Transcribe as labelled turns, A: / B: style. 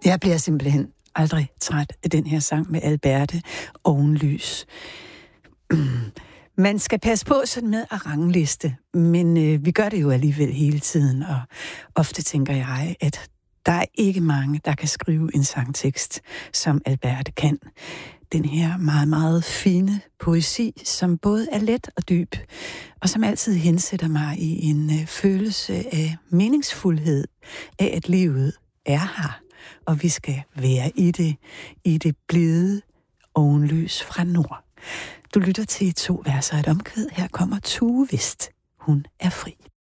A: Jeg bliver simpelthen aldrig træt af den her sang med Alberte Ovenlys. Man skal passe på sådan med at rangliste, men vi gør det jo alligevel hele tiden, og ofte tænker jeg, at der er ikke mange, der kan skrive en sangtekst, som Alberte kan. Den her meget, meget fine poesi, som både er let og dyb, og som altid hensætter mig i en følelse af meningsfuldhed, af at livet er her, og vi skal være i det blide ovenlys fra nord. Du lytter til 2 verser og et omkvæd. Her kommer Tue Vest. Hun er fri.